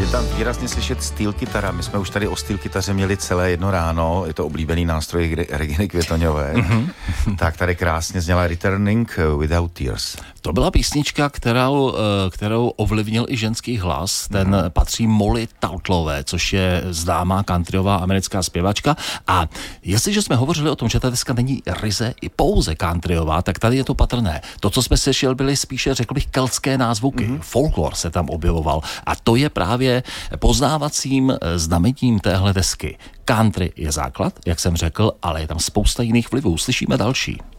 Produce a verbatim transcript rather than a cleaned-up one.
Je tam výrazně slyšet steel kytara. My jsme už tady o steel kytaře měli celé jedno ráno. Je to oblíbený nástroj Reginy Květoňové. Mm-hmm. Tak tady krásně zněla Returning Without Tears. To byla písnička, kterou, kterou ovlivnil i ženský hlas. Ten mm. patří Molly Toutlové, což je známá countryová americká zpěvačka. A jestliže jsme hovořili o tom, že ta deska není ryze i pouze countryová, tak tady je to patrné. To, co jsme slyšeli, byly spíše, řekl bych, keltské názvuky. Mm. Folklor se tam objevoval. A to je právě poznávacím znamením téhle desky. Country je základ, jak jsem řekl, ale je tam spousta jiných vlivů. Slyšíme další.